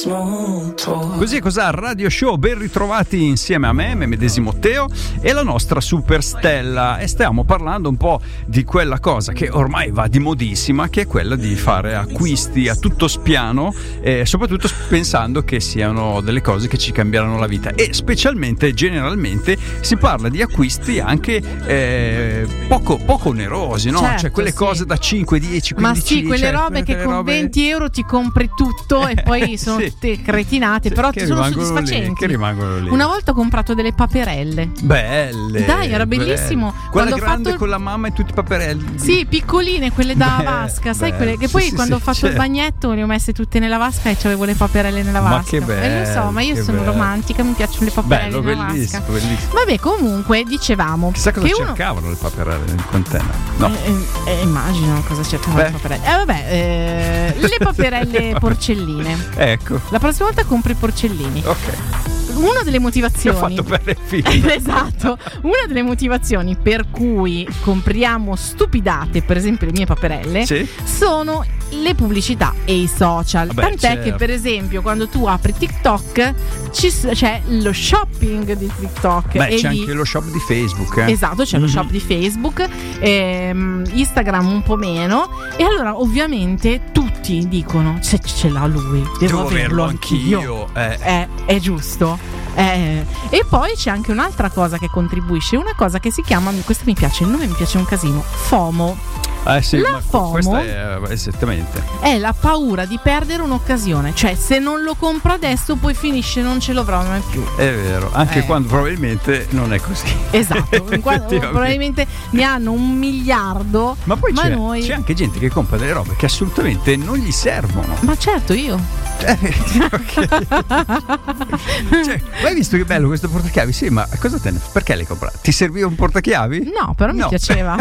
Così è cos'ha Radio Show, ben ritrovati insieme a me medesimo Teo e la nostra super Stella, e stiamo parlando un po' di quella cosa che ormai va di modissima, che è quella di fare acquisti a tutto spiano, soprattutto pensando che siano delle cose che ci cambieranno la vita, e specialmente, generalmente si parla di acquisti anche poco onerosi, no? Certo, cioè quelle cose da 5, 10, 15, ma sì, quelle cioè, robe che con 20 euro ti compri tutto e poi sono tutte cretinate, però che sono soddisfacenti. Che rimangono lì. Una volta ho comprato delle paperelle. Belle. Dai, era bellissimo. Quella quando grande fatto... con la mamma e tutti i paperelli. Sì, piccoline, quelle da vasca, sai quelle che poi quando ho fatto il bagnetto le ho messe tutte nella vasca e c'avevo le paperelle nella vasca. Ma che bello. Lo so, ma io sono romantica, mi piacciono le paperelle nella vasca. Bellissimo. Vabbè, comunque dicevamo chissà cosa che cercavano le paperelle nel container. No. Immagino cosa cercavano le paperelle. Le paperelle porcelline. Ecco. La prossima volta compri porcellini. Ok. Una delle motivazioni. Ho fatto per le figlie. Esatto. Una delle motivazioni per cui compriamo stupidate, per esempio le mie paperelle, sono le pubblicità e i social. Tant'è che, per esempio, quando tu apri TikTok c'è lo shopping di TikTok. Beh, c'è anche lo shop di Facebook. Esatto, c'è lo shop di Facebook, Instagram un po' meno. E allora, ovviamente, tutti dicono: se ce l'ha lui, devo averlo anch'io. È giusto. E poi c'è anche un'altra cosa che contribuisce, una cosa che si chiama, questa mi piace, il nome mi piace un casino, FOMO. Sì, la FOMO questa è esattamente è la paura di perdere un'occasione, cioè se non lo compro adesso poi finisce, non ce lo avrò mai più. È vero, anche quando probabilmente non è così. Esatto, probabilmente ne hanno 1 miliardo. Ma poi c'è anche gente che compra delle robe che assolutamente non gli servono. Ma certo, io cioè, hai visto che bello questo portachiavi? Sì, ma cosa te ne... perché l'hai comprato? Ti serviva un portachiavi? No, però mi piaceva.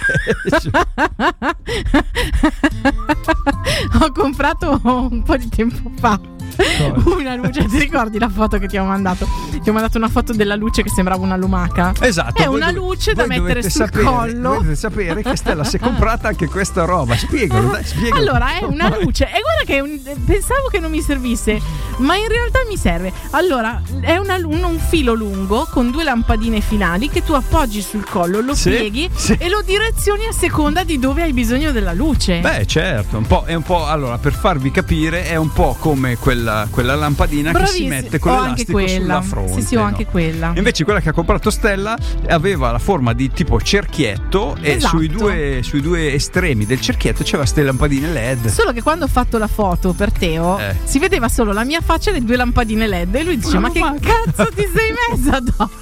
Ho comprato un po' di tempo fa una luce. Ti ricordi la foto che ti ho mandato? Ti ho mandato una foto della luce che sembrava una lumaca. Esatto. È una luce da mettere sul collo. Dovete sapere che Stella si è comprata anche questa roba. Spiegalo. Allora, è una luce. E guarda che pensavo che non mi servisse, ma in realtà mi serve. Allora, è un filo lungo con 2 lampadine finali che tu appoggi sul collo, lo pieghi e lo direzioni a seconda di dove hai bisogno della luce. Beh, certo, è un po'. Allora, per farvi capire, è un po' come quella lampadina che si mette con l'elastico sulla fronte. Sì, ho anche quella. Invece quella che ha comprato Stella aveva la forma di tipo cerchietto, e sui due estremi del cerchietto c'era queste lampadine LED. Solo che quando ho fatto la foto per Teo si vedeva solo la mia faccia e le 2 lampadine LED, e lui dice: ma che cazzo ti sei messa addosso?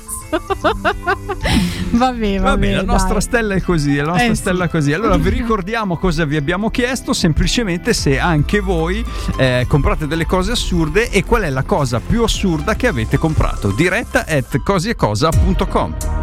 Vabbè, la nostra Stella è così, Stella è così. Allora vi ricordiamo cosa vi abbiamo chiesto, semplicemente se anche voi comprate delle cose assurde, e qual è la cosa più assurda che avete comprato. Diretta@cosiecosa.com.